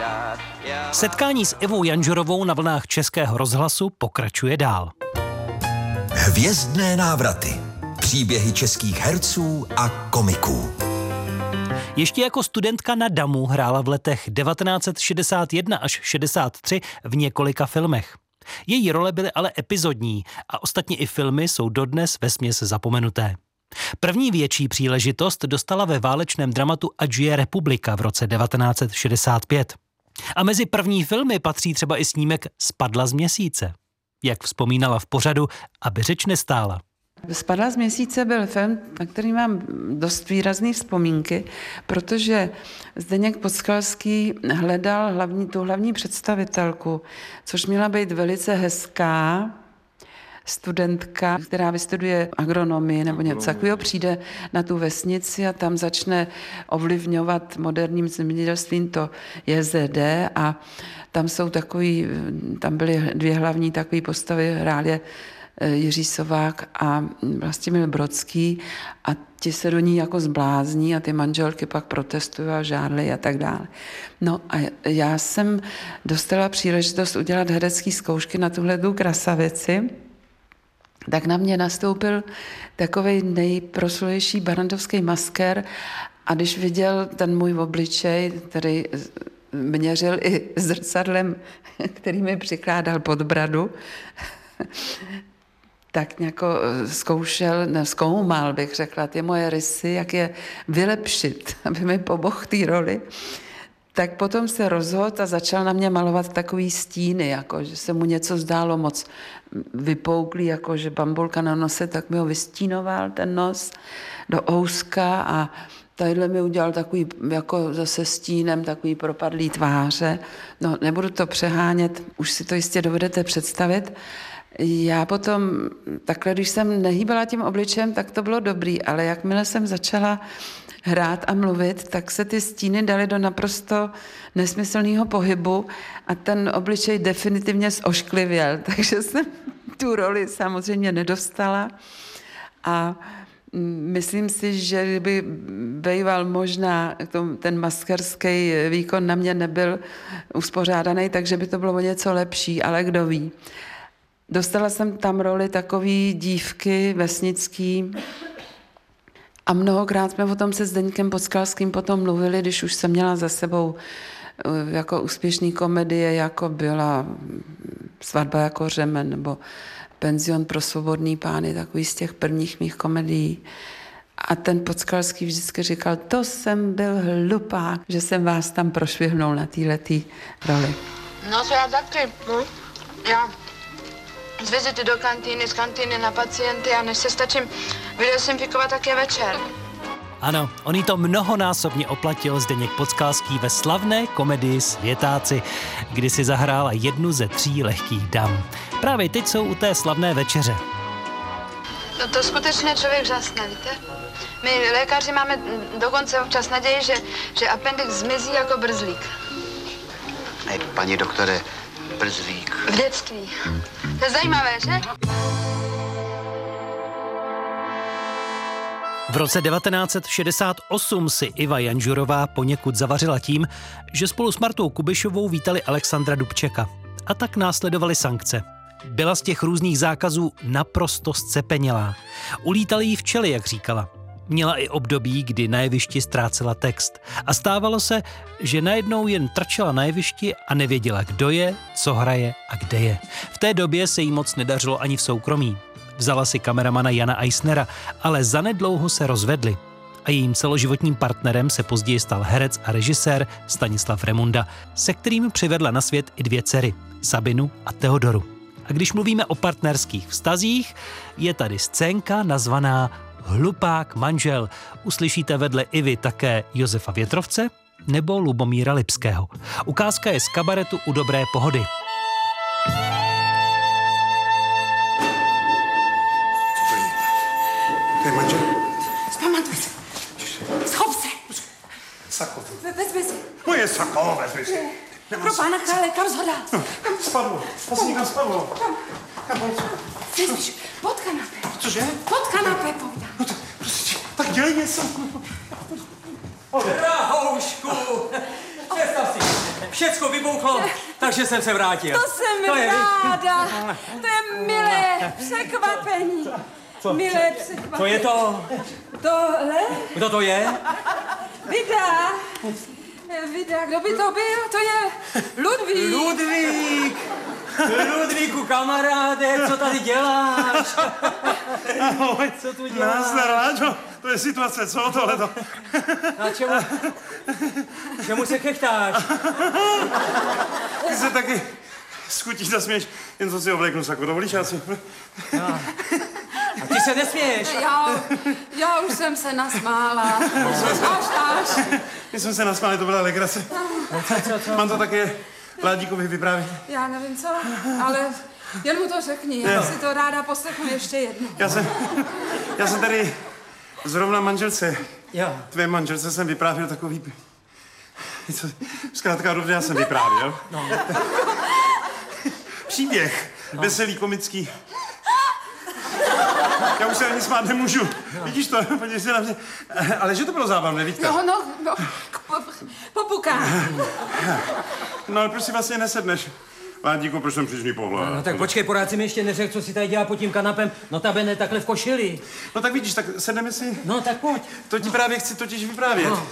Setkání s Ivou Janžurovou na vlnách Českého rozhlasu pokračuje dál. Hvězdné návraty. Příběhy českých herců a komiků. Ještě jako studentka na DAMu hrála v letech 1961 až 63 v několika filmech. Její role byly ale epizodní a ostatně i filmy jsou dodnes vesměs zapomenuté. První větší příležitost dostala ve válečném dramatu Ať žije republika v roce 1965. A mezi první filmy patří třeba i snímek Spadla z měsíce. Jak vzpomínala v pořadu, aby řeč nestála. Spadla z měsíce byl film, na který mám dost výrazné vzpomínky, protože Zdeněk Podskalský hledal tu hlavní představitelku, což měla být velice hezká studentka, která vystuduje agronomii nebo něco takového, přijde na tu vesnici a tam začne ovlivňovat moderním zemědělstvím to JZD a tam byly dvě hlavní takové postavy, hráli Jiří Sovák a Vlastimil Brodský a ti se do ní jako zblázní a ty manželky pak protestují a žádly a tak dále. No a já jsem dostala příležitost udělat herecké zkoušky na tuhletu krasavici, tak na mě nastoupil takovej nejproslulejší barandovský maskér a když viděl ten můj obličej, který měřil i zrcadlem, který mi přikládal pod bradu, tak nějak zkoumal, bych řekla, ty moje rysy, jak je vylepšit, aby mi pomohl té roli. Tak potom se rozhodl a začal na mě malovat takový stíny, jako že se mu něco zdálo moc vypouklý, jako že bambulka na nose, tak mi ho vystínoval ten nos do ouska a tadyhle mi udělal takový, jako zase stínem, takový propadlý tváře. No, nebudu to přehánět, už si to jistě dovedete představit. Já potom, takhle, když jsem nehýbala tím obličejem, tak to bylo dobrý, ale jakmile jsem začala hrát a mluvit, tak se ty stíny daly do naprosto nesmyslného pohybu a ten obličej definitivně zošklivěl, takže jsem tu roli samozřejmě nedostala a myslím si, že kdyby býval možná ten maskerský výkon na mě nebyl uspořádaný, takže by to bylo o něco lepší, ale kdo ví. Dostala jsem tam roli takový dívky vesnický a mnohokrát jsme o tom se Zdeňkem Podskalským potom mluvili, když už jsem měla za sebou jako úspěšný komedie, jako byla Svatba jako řemen nebo Penzion pro svobodný pány, takový z těch prvních mých komedií. A ten Podskalský vždycky říkal, to jsem byl hlupák, že jsem vás tam prošvihnul na této roli. No to já taky. Já z vizity do kantýny, z kantýny na pacienty a než se stačím vydesinfikovat, tak je večer. Ano, on jí to mnohonásobně oplatil Zdeněk Podskalský ve slavné komedii Světáci, kdy si zahrála jednu ze 3 lehkých dam. Právě teď jsou u té slavné večeře. No to skutečně člověk žasne, víte? My lékaři máme dokonce občas naději, že appendix zmizí jako brzlík. Hej, paní doktore, brzlík. V dětství. To je zajímavé, že? V roce 1968 si Iva Janžurová poněkud zavařila tím, že spolu s Martou Kubišovou vítali Alexandra Dubčeka. A tak následovaly sankce. Byla z těch různých zákazů naprosto zcepenělá. Ulítaly jí včely, jak říkala. Měla i období, kdy na jevišti ztrácela text. A stávalo se, že najednou jen trčela na jevišti a nevěděla, kdo je, co hraje a kde je. V té době se jí moc nedařilo ani v soukromí. Vzala si kameramana Jana Eisnera, ale zanedlouho se rozvedli. A jejím celoživotním partnerem se později stal herec a režisér Stanislav Remunda, se kterým přivedla na svět i 2 dcery, Sabinu a Teodoru. A když mluvíme o partnerských vztazích, je tady scénka nazvaná Hlupák manžel. Uslyšíte vedle Ivy také Josefa Větrovce nebo Lubomíra Lipského. Ukázka je z kabaretu U dobré pohody. To je manžel? Zpamatuj se. Schop se. Sako. Vezmi si. Moje sako, vezmi si. Pro pána krále, kam zhodá? Spadlo. Asi někam spadlo. Vezmiš, pod kanapé. Cože? Pod kanapé, povídám. No tak dělej něco. Drahoušku! Představ si, všecko vybouchlo, takže jsem se vrátil. To jsem ráda. To je milé překvapení. Milé překvapení. Co je to? Tohle? Kdo to je? Vida. Vida, kdo by to byl? To je Ludvík. Ludvík! Ludvíku, kamaráde, co tady děláš? Ahoj. Co tu děláš? Nazdar, Láďo. To je situace, co tohleto? A čemu se chechtáš? Ty se taky s chutí zasměš, jen co si obléknu saku. Dovolíš, já si... A ty se nesměješ. Já už jsem se nasmála. Až. My jsme se nasmáli, to byla legrace. Mám to také Ládíkovi vyprávět. Já nevím co, ale jen mu to řekni. Já si to ráda poslechnu ještě jednou. Já jsem tady zrovna manželce. Jo. Tvé manželce jsem vyprávěl takový... Zkrátka dobře, já jsem vyprávěl. No. Příběh. Veselý, komický. Já už se ani smát nemůžu. Vidíš to? Podívej se na mě. Ale že to bylo zábavné, Vítka? No, popukám. No ale proč si vlastně nesedneš? Ládíku, proč jsem přišli pohled? No tak počkej, pořád si mi ještě neřekl, co si tady dělá pod tím kanapem. Notabene takhle v košili. No tak vidíš, tak sedneme si. No tak pojď. To ti právě chci totiž vyprávět. No.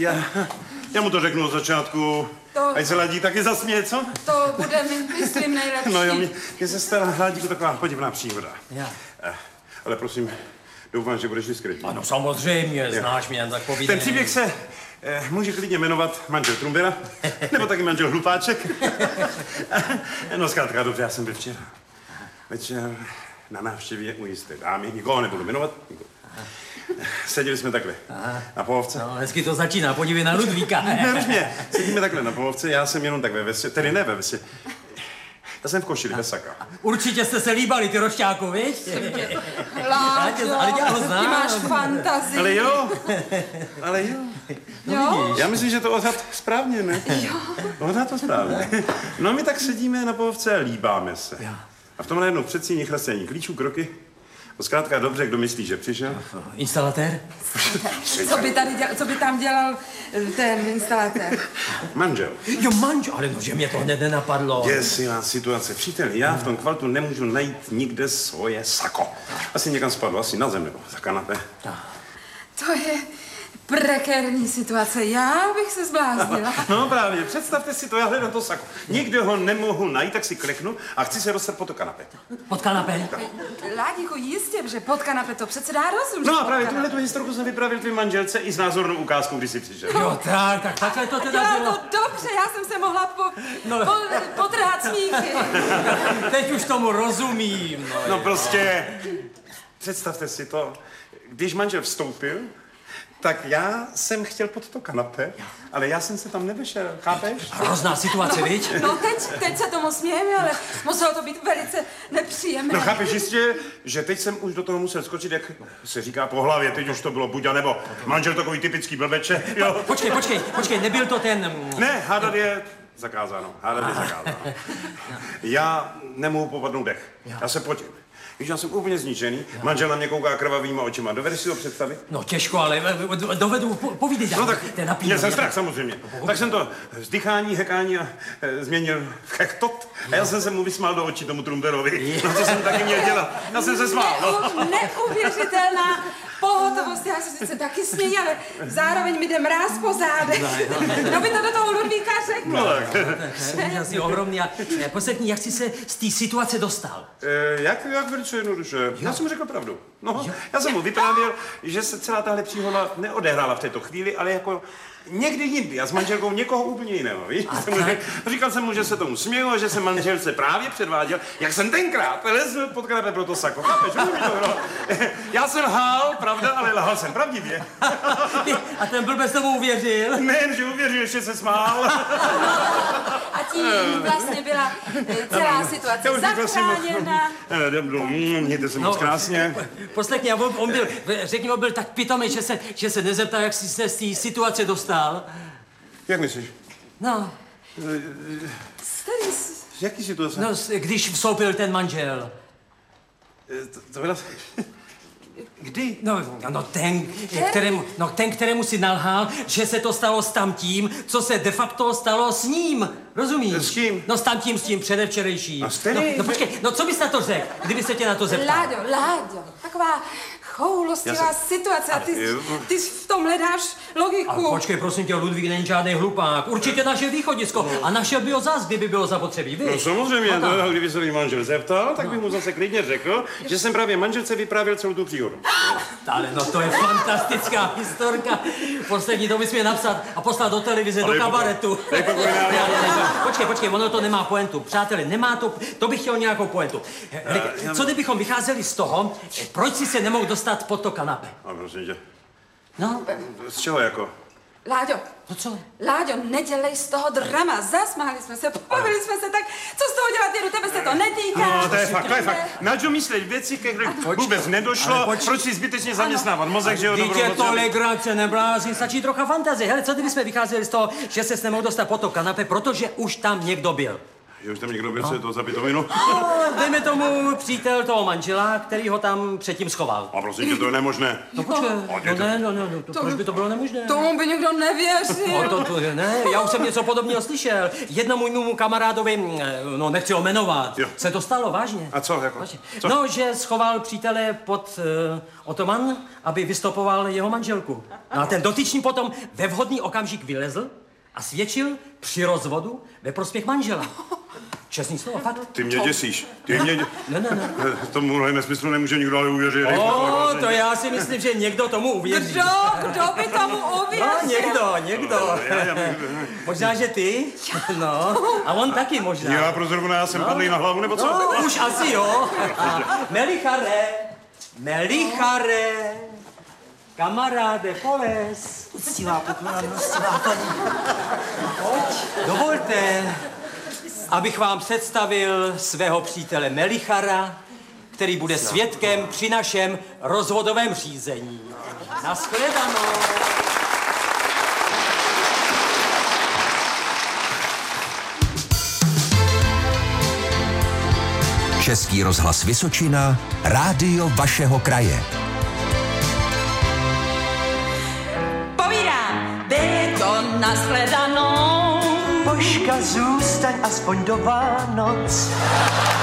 Já mu to řeknu od začátku. Ať se Ládík taky zasměje, co? To bude mi, myslím, nejlepší. No jo, mě se stala Ládíku taková podivná příhoda. Já. Ale prosím, doufám, že budeš diskrétní. Ano, samozřejmě, znáš mě, tak povídej. Ten příběh se může klidně jmenovat manžel Trumbera, nebo taky manžel Hlupáček. No zkrátka, dobře, já jsem byl včera večer na návštěvě u jisté dámy, nikoho nebudu jmenovat. Seděli jsme takhle na pohovce. No, hezky to začíná, podívej na Ludvíka. Ne, mě, sedíme takhle na pohovce, já jsem jenom tak ve vesě, tedy ne ve vesě. Já jsem v košili, bez saka. Určitě jste se líbali, ty rošťáku, viď? Láďo, Ale já ho znám. ty máš fantazii. Ale jo. Jo? Já myslím, že to odhad správně, ne? Jo. Odhad to správně. No my tak sedíme na pohovce a líbáme se. A v tom najednou předsíni chrastění klíčů, kroky. To zkrátka dobře, kdo myslí, že přišel? Instalatér? Co by tam dělal ten instalatér? Manžel. Jo, manžel, ale že mě to hned nenapadlo. Děsivá situace. Příteli, já v tom kvaltu nemůžu najít nikde svoje sako. Asi někam spadlo, asi na zem nebo za kanapé. To je prekérní situace. Já bych se zbláznila. No právě, představte si to, já hledám to sako. Nikde ho nemohu najít, tak si kleknu a chci se dostat pod to kanapé. Pod kanapé? Ládíku, jistě, že pod kanapé to přece dá rozum. No a právě tuhletu historku jsem vypravil tvým manželce i s názornou ukázkou, když jsi přišel. Jo, tak takhle to teda Dělá bylo. to dobře, já jsem se mohla potrhat smíchy. Teď už tomu rozumím. No prostě, představte si to, když manžel vstoupil, tak já jsem chtěl pod to kanapé, ale já jsem se tam nevešel, chápeš? Hrozná situace, viď? No teď se tomu smějeme, ale muselo to být velice nepříjemné. No chápeš jistě, že teď jsem už do toho musel skočit, jak se říká po hlavě, teď už to bylo buď a nebo. Manžel takový typický blbeče, jo. Počkej, nebyl to ten... Ne, hádat je zakázáno, Já nemohu popadnout dech, já se potím. Víš, já jsem úplně zničený, manžel na mě kouká krvavýma očima, dovedeš si to představit? No těžko, ale dovedu, povídej dál. No tak, měl jsem strach samozřejmě. Tak jsem to vzdychání, hekání a změnil v hektot a já jsem se mu vysmál do očí tomu Trumberovi. No to jsem taky měl dělat, já jsem se smál. No. Neuvěřitelná pohotovost, já se sice taky smějí, ale zároveň mi jde mráz po zádech. No by to do toho Ludvíka řekl. No tak. Úžasný, ohromný. A poslechni, jak jsi se z té situace dostal? Jak velice jednoduše. Já jsem mu řekl pravdu. No, já jsem mu vyprávěl, že se celá tahle příhoda neodehrála v této chvíli, ale jako někdy jindy a s manželkou někoho úplně jiného, víš? Říkal jsem mu, že se tomu smělo, že se manželce právě předváděl, jak jsem tenkrát lezl pod kanapé pro to sako. Chápeš? Já jsem lhal, pravda, ale lhal jsem pravdivě. A ten blbec tomu uvěřil? Nejen, že uvěřil, ještě se smál. A tím vlastně byla celá situace zachráněna. Mějte se moc krásně. Poslechni, on byl tak pitomý, že se nezeptal, jak jsi se z té situace dostal. Jak myslíš? No. Z jaký situace? No, když vstoupil ten manžel. To byla... Kdy? Ten, kterému si nalhal, že se to stalo s tamtím, co se de facto stalo s ním. Rozumíš? S kým? No s tím předevčerejším. A s tedy? No počkej, no co bys na to řekl, kdyby se tě na to zeptal? Láďo, taková choulostivá situace a ty v tom hledáš logiku. Ale počkej, prosím tě, Ludvík není žádný hlupák. Určitě naše východisko. A našel by ho zas, kdyby bylo zapotřebí, víš? No samozřejmě, kdyby se mi manžel zeptal, tak bych mu zase klidně řekl, že jsem právě manželce vyprávěl celou tu příhodu. Ale no to je fantastická historka. Poslední to bys měl napsat a poslat do televize, do kabaretu. Počkej, ono to nemá pointu. Přátelé, nemá to bych chtěl nějakou pointu. Co kdybychom vycházeli z toho, proč si se nemohl dostat pod to kanapé? A prosím tě. No? Z čeho jako? Láďo, No co? Láďo, nedělej z toho drama. Zasmáli jsme se, pobavili jsme se, tak co z toho dělat, Věru, tebe se to netýká. No, to je fakt. Na čo myslet věci, které vůbec nedošlo, proč si zbytečně zaměstnávat mozek, že jo, Dítě, to legrace, neblázni, stačí trocha fantazie. Hele, co kdybychom vycházeli z toho, že se nemohl dostat pod to kanapé, protože už tam někdo byl? Že už tam někdo byl, co je to za pitominu? Dejme tomu přítel toho manžela, který ho tam předtím schoval. A prosím tě, to je nemožné. No počkej, proč by to bylo nemožné? Tomu by nikdo nevěřil. Ne, já už jsem něco podobného slyšel. Jednomu mému kamarádovi, no nechci ho jmenovat, se to stalo vážně. A co, jako? Co? No, že schoval přítele pod otoman, aby vystopoval jeho manželku. No a ten dotyčný potom ve vhodný okamžik vylezl a svědčil při rozvodu ve prospěch manžela. Čestný slovo, fakt. Ty mě děsíš. Ne. Tomuhle nesmyslu nemůže nikdo ale uvěřit. To já si myslím, že někdo tomu uvěří. Kdo by tomu uvěřil? No, někdo. Možná, že ty? No, a on taky možná. Já pro zrovna, já jsem padlý na hlavu, nebo co? No, už asi jo. A Melichare, kamaráde, poles. Uctivá poklona, uctivá paní. Dovolte, abych vám představil svého přítele Melichara, který bude svědkem při našem rozvodovém řízení. Nashledanou. Český rozhlas Vysočina, rádio vašeho kraje. Povídám, byli to nashledanou. Božka, zůstaň aspoň do Vánoc.